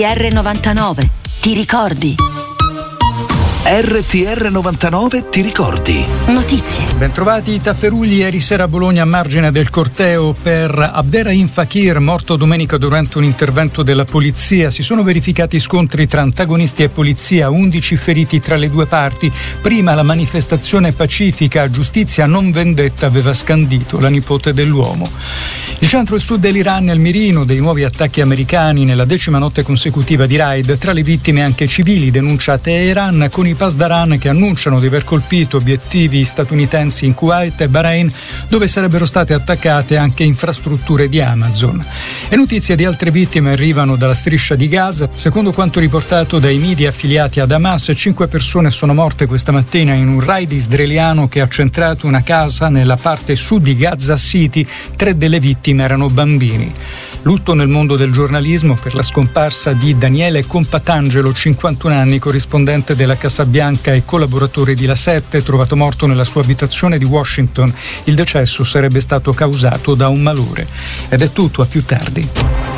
R99, ti ricordi? RTR 99 ti ricordi? Notizie. Bentrovati. Tafferugli ieri sera a Bologna a margine del corteo per Abderrahim Fakir, morto domenica durante un intervento della polizia. Si sono verificati scontri tra antagonisti e polizia, 11 feriti tra le due parti. Prima la manifestazione pacifica, giustizia non vendetta, aveva scandito la nipote dell'uomo. Il centro e il sud dell'Iran è il mirino dei nuovi attacchi americani nella 10ª notte consecutiva di raid. Tra le vittime anche civili, denuncia Teheran, con i Pasdaran che annunciano di aver colpito obiettivi statunitensi in Kuwait e Bahrain, dove sarebbero state attaccate anche infrastrutture di Amazon. E notizie di altre vittime arrivano dalla striscia di Gaza. Secondo quanto riportato dai media affiliati ad Hamas, 5 persone sono morte questa mattina in un raid israeliano che ha centrato una casa nella parte sud di Gaza City. 3 delle vittime erano bambini. Lutto nel mondo del giornalismo per la scomparsa di Daniele Compatangelo, 51 anni, corrispondente della Casa Bianca e collaboratore di La 7, trovato morto nella sua abitazione di Washington. Il decesso sarebbe stato causato da un malore. Ed è tutto, a più tardi.